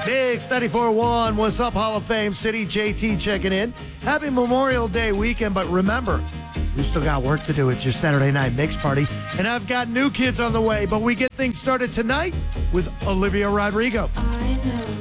Mix 94.1. What's up, Hall of Fame City? JT checking in. Happy Memorial Day weekend, but remember, we've still got work to do. It's your Saturday night mix party, and I've got new kids on the way, but we get things started tonight with Olivia Rodrigo.